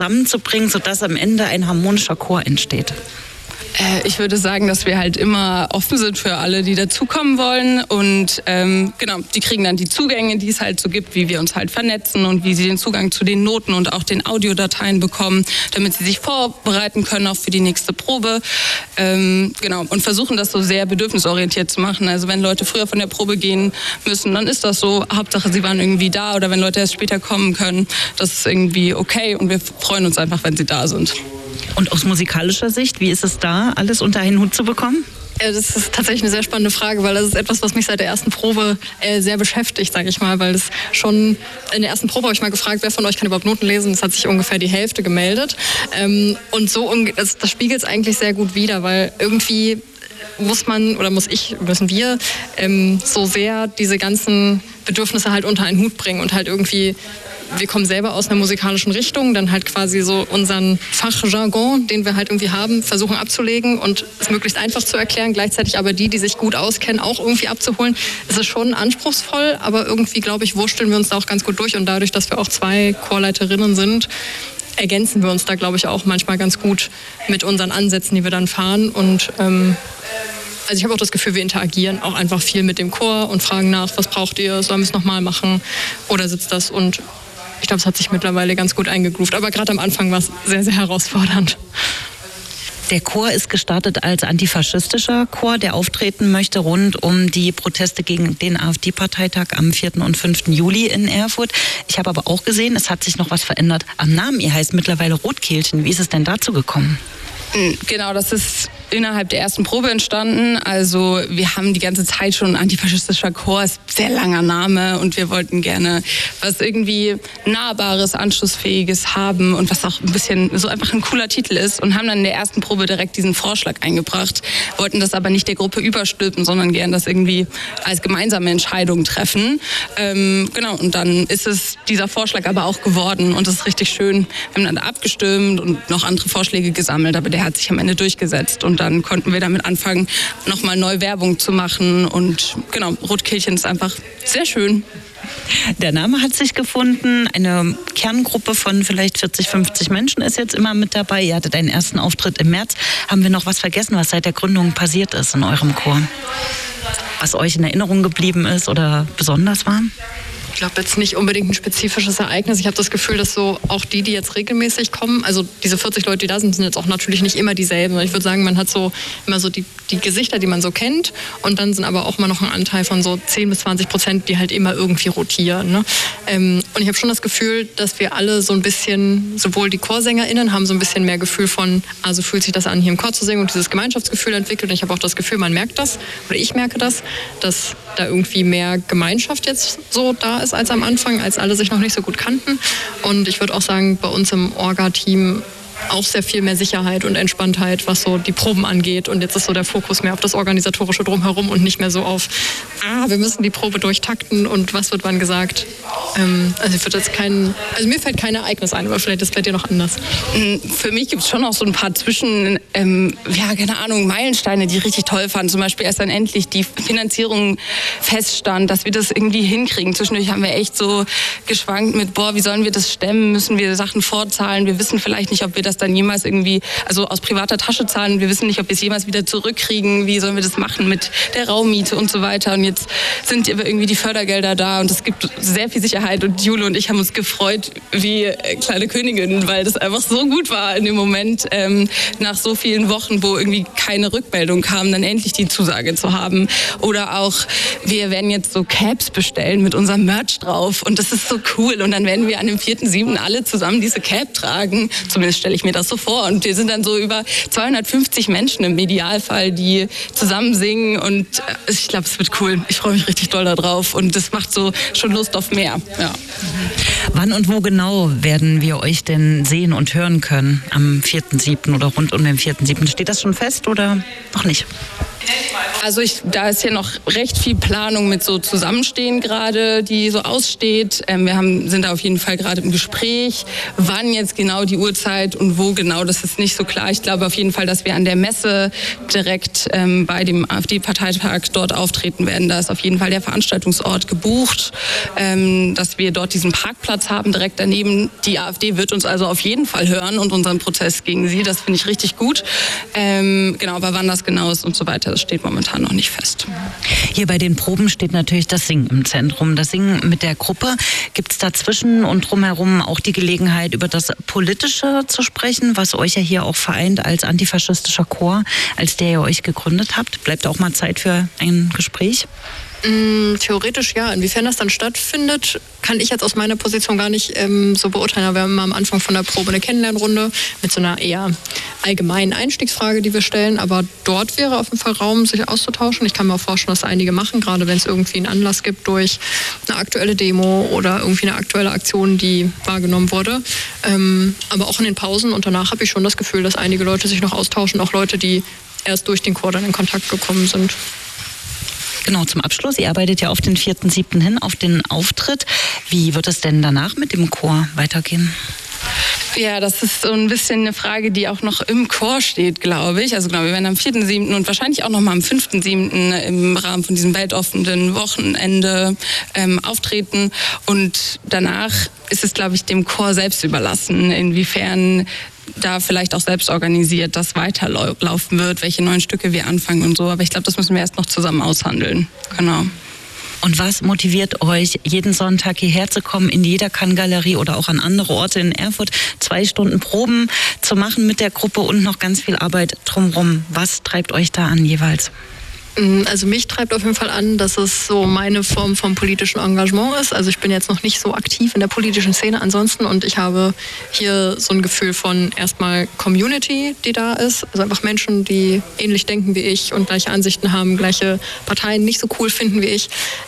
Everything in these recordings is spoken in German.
zusammenzubringen, sodass am Ende ein harmonischer Chor entsteht? Ich würde sagen, dass wir halt immer offen sind für alle, die dazukommen wollen und genau, die kriegen dann die Zugänge, die es halt so gibt, wie wir uns halt vernetzen und wie sie den Zugang zu den Noten und auch den Audiodateien bekommen, damit sie sich vorbereiten können auch für die nächste Probe. Genau, und versuchen das so sehr bedürfnisorientiert zu machen. Also wenn Leute früher von der Probe gehen müssen, dann ist das so. Hauptsache, sie waren irgendwie da, oder wenn Leute erst später kommen können, das ist irgendwie okay und wir freuen uns einfach, wenn sie da sind. Und aus musikalischer Sicht, wie ist es da, alles unter einen Hut zu bekommen? Das ist tatsächlich eine sehr spannende Frage, weil das ist etwas, was mich seit der ersten Probe sehr beschäftigt, sage ich mal, weil es schon in der ersten Probe habe ich mal gefragt, wer von euch kann überhaupt Noten lesen. Es hat sich ungefähr die Hälfte gemeldet und so das spiegelt es eigentlich sehr gut wider, weil irgendwie müssen wir so sehr diese ganzen Bedürfnisse halt unter einen Hut bringen und halt irgendwie, wir kommen selber aus einer musikalischen Richtung, dann halt quasi so unseren Fachjargon, den wir halt irgendwie haben, versuchen abzulegen und es möglichst einfach zu erklären, gleichzeitig aber die sich gut auskennen, auch irgendwie abzuholen. Es ist schon anspruchsvoll, aber irgendwie, glaube ich, wursteln wir uns da auch ganz gut durch und dadurch, dass wir auch 2 Chorleiterinnen sind, ergänzen wir uns da, glaube ich, auch manchmal ganz gut mit unseren Ansätzen, die wir dann fahren und also ich habe auch das Gefühl, wir interagieren auch einfach viel mit dem Chor und fragen nach, was braucht ihr, sollen wir es nochmal machen oder sitzt das, und ich glaube, es hat sich mittlerweile ganz gut eingegroovt, aber gerade am Anfang war es sehr, sehr herausfordernd. Der Chor ist gestartet als antifaschistischer Chor, der auftreten möchte rund um die Proteste gegen den AfD-Parteitag am 4. und 5. Juli in Erfurt. Ich habe aber auch gesehen, es hat sich noch was verändert am Namen. Ihr heißt mittlerweile Rotkehlchen. Wie ist es denn dazu gekommen? Genau, das ist innerhalb der ersten Probe entstanden. Also wir haben die ganze Zeit schon antifaschistischer Chor, ist ein sehr langer Name und wir wollten gerne was irgendwie Nahbares, Anschlussfähiges haben und was auch ein bisschen so einfach ein cooler Titel ist und haben dann in der ersten Probe direkt diesen Vorschlag eingebracht, wollten das aber nicht der Gruppe überstülpen, sondern gerne das irgendwie als gemeinsame Entscheidung treffen. Genau, und dann ist es dieser Vorschlag aber auch geworden und das ist richtig schön. Wir haben dann abgestimmt und noch andere Vorschläge gesammelt, aber der hat sich am Ende durchgesetzt und dann konnten wir damit anfangen, nochmal neu Werbung zu machen und genau, Rotkehlchen ist einfach sehr schön. Der Name hat sich gefunden, eine Kerngruppe von vielleicht 40, 50 Menschen ist jetzt immer mit dabei. Ihr hattet einen ersten Auftritt im März. Haben wir noch was vergessen, was seit der Gründung passiert ist in eurem Chor? Was euch in Erinnerung geblieben ist oder besonders war? Ich glaube jetzt nicht unbedingt ein spezifisches Ereignis. Ich habe das Gefühl, dass so auch die jetzt regelmäßig kommen, also diese 40 Leute, die da sind, sind jetzt auch natürlich nicht immer dieselben. Ich würde sagen, man hat so immer so die Gesichter, die man so kennt, und dann sind aber auch immer noch ein Anteil von so 10-20%, die halt immer irgendwie rotieren. Ne? Und ich habe schon das Gefühl, dass wir alle so ein bisschen, sowohl die ChorsängerInnen haben so ein bisschen mehr Gefühl von, also fühlt sich das an, hier im Chor zu singen, und dieses Gemeinschaftsgefühl entwickelt. Und ich habe auch das Gefühl, man merkt das, oder ich merke das, dass da irgendwie mehr Gemeinschaft jetzt so da ist als am Anfang, als alle sich noch nicht so gut kannten. Und ich würde auch sagen, bei uns im Orga-Team auch sehr viel mehr Sicherheit und Entspanntheit, was so die Proben angeht. Und jetzt ist so der Fokus mehr auf das Organisatorische drumherum und nicht mehr so auf, wir müssen die Probe durchtakten und was wird wann gesagt. Also mir fällt kein Ereignis ein, aber vielleicht ist es bei dir noch anders. Für mich gibt es schon auch so ein paar Meilensteine, die ich richtig toll fand. Zum Beispiel, als dann endlich die Finanzierung feststand, dass wir das irgendwie hinkriegen. Zwischendurch haben wir echt so geschwankt mit, wie sollen wir das stemmen? Müssen wir Sachen vorzahlen? Wir wissen vielleicht nicht, ob wir das dann jemals irgendwie, also aus privater Tasche zahlen. Wir wissen nicht, ob wir es jemals wieder zurückkriegen. Wie sollen wir das machen mit der Raummiete und so weiter? Und jetzt sind aber irgendwie die Fördergelder da und es gibt sehr viel Sicherheit. Und Jule und ich haben uns gefreut wie kleine Königinnen, weil das einfach so gut war in dem Moment, nach so vielen Wochen, wo irgendwie keine Rückmeldung kam, dann endlich die Zusage zu haben. Oder auch, wir werden jetzt so Caps bestellen mit unserem Merch drauf und das ist so cool. Und dann werden wir an dem 4.7. alle zusammen diese Cap tragen. Zumindest stelle ich mir das so vor. Und wir sind dann so über 250 Menschen im Idealfall, die zusammen singen. Und ich glaube, es wird cool. Ich freue mich richtig doll darauf. Und das macht so schon Lust auf mehr. Ja. Wann und wo genau werden wir euch denn sehen und hören können? Am 4.7. oder rund um den 4.7. Steht das schon fest oder noch nicht? Also da ist hier noch recht viel Planung mit so Zusammenstehen gerade, die so aussteht. Wir sind da auf jeden Fall gerade im Gespräch. Wann jetzt genau die Uhrzeit und wo genau, das ist nicht so klar. Ich glaube auf jeden Fall, dass wir an der Messe direkt bei dem AfD-Parteitag dort auftreten werden. Da ist auf jeden Fall der Veranstaltungsort gebucht, dass wir dort diesen Parkplatz haben, direkt daneben. Die AfD wird uns also auf jeden Fall hören und unseren Prozess gegen sie. Das finde ich richtig gut. Genau, aber wann das genau ist und so weiter, das steht momentan noch nicht fest. Hier bei den Proben steht natürlich das Singen im Zentrum. Das Singen mit der Gruppe. Gibt es dazwischen und drumherum auch die Gelegenheit, über das Politische zu sprechen, was euch ja hier auch vereint als antifaschistischer Chor, als der ihr euch gegründet habt? Bleibt auch mal Zeit für ein Gespräch? Theoretisch ja. Inwiefern das dann stattfindet, kann ich jetzt aus meiner Position gar nicht so beurteilen. Wir haben am Anfang von der Probe eine Kennenlernrunde mit so einer eher allgemeinen Einstiegsfrage, die wir stellen. Aber dort wäre auf jeden Fall Raum, sich auszutauschen. Ich kann mir auch vorstellen, dass einige machen, gerade wenn es irgendwie einen Anlass gibt durch eine aktuelle Demo oder irgendwie eine aktuelle Aktion, die wahrgenommen wurde. Aber auch in den Pausen und danach habe ich schon das Gefühl, dass einige Leute sich noch austauschen, auch Leute, die erst durch den Chor dann in Kontakt gekommen sind. Genau, zum Abschluss. Ihr arbeitet ja auf den 4.7. hin, auf den Auftritt. Wie wird es denn danach mit dem Chor weitergehen? Ja, das ist so ein bisschen eine Frage, die auch noch im Chor steht, glaube ich. Also genau, wir werden am 4.7. und wahrscheinlich auch noch mal am 5.7. im Rahmen von diesem weltoffenen Wochenende auftreten. Und danach ist es, glaube ich, dem Chor selbst überlassen, inwiefern da vielleicht auch selbst organisiert das weiterlaufen wird, welche neuen Stücke wir anfangen und so. Aber ich glaube, das müssen wir erst noch zusammen aushandeln. Genau. Und was motiviert euch, jeden Sonntag hierher zu kommen, in die Jederkann-Galerie oder auch an andere Orte in Erfurt, 2 Stunden Proben zu machen mit der Gruppe und noch ganz viel Arbeit drumherum? Was treibt euch da an jeweils? Also mich treibt auf jeden Fall an, dass es so meine Form von politischem Engagement ist. Also ich bin jetzt noch nicht so aktiv in der politischen Szene ansonsten und ich habe hier so ein Gefühl von erstmal Community, die da ist. Also einfach Menschen, die ähnlich denken wie ich und gleiche Ansichten haben, gleiche Parteien nicht so cool finden wie ich.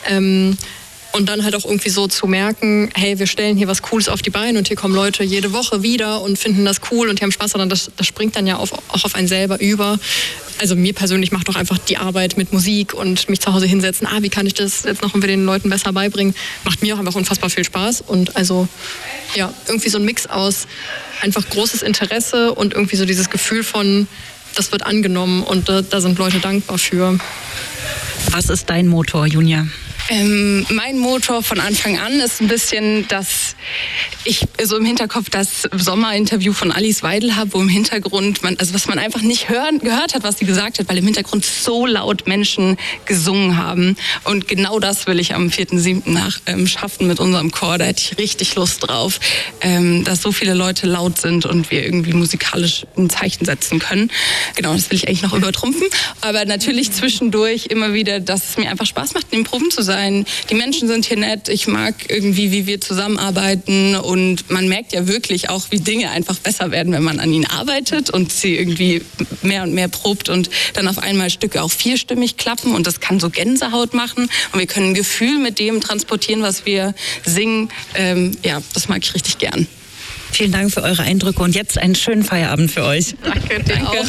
Und dann halt auch irgendwie so zu merken, hey, wir stellen hier was Cooles auf die Beine und hier kommen Leute jede Woche wieder und finden das cool und die haben Spaß daran. Das springt dann ja auch auf einen selber über. Also mir persönlich macht doch einfach die Arbeit mit Musik und mich zu Hause hinsetzen, wie kann ich das jetzt noch den Leuten besser beibringen, macht mir auch einfach unfassbar viel Spaß. Und also ja, irgendwie so ein Mix aus einfach großes Interesse und irgendwie so dieses Gefühl von, das wird angenommen und da sind Leute dankbar für. Was ist dein Motor, Junia? Mein Motor von Anfang an ist ein bisschen, dass ich so im Hinterkopf das Sommerinterview von Alice Weidel habe, wo im Hintergrund, was man einfach nicht gehört hat, was sie gesagt hat, weil im Hintergrund so laut Menschen gesungen haben. Und genau das will ich am 4.7. Schaffen mit unserem Chor. Da hätte ich richtig Lust drauf, dass so viele Leute laut sind und wir irgendwie musikalisch ein Zeichen setzen können. Genau, das will ich eigentlich noch übertrumpfen. Aber natürlich zwischendurch immer wieder, dass es mir einfach Spaß macht, in den Proben zu sein. Die Menschen sind hier nett, ich mag irgendwie, wie wir zusammenarbeiten und man merkt ja wirklich auch, wie Dinge einfach besser werden, wenn man an ihnen arbeitet und sie irgendwie mehr und mehr probt und dann auf einmal Stücke auch vierstimmig klappen und das kann so Gänsehaut machen und wir können ein Gefühl mit dem transportieren, was wir singen. Ja, das mag ich richtig gern. Vielen Dank für eure Eindrücke und jetzt einen schönen Feierabend für euch. Danke.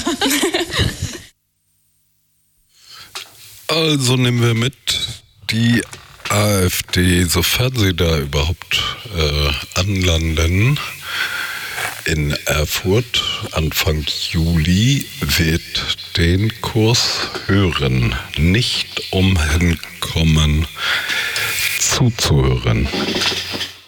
Also nehmen wir mit, die AfD, sofern sie da überhaupt anlanden, in Erfurt Anfang Juli, wird den Kurs hören, nicht umhin kommen zuzuhören.